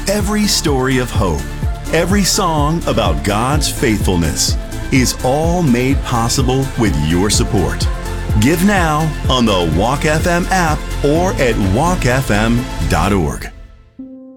Every story of hope, every song about God's faithfulness is all made possible with your support. Give now on the Walk FM app or at walkfm.org.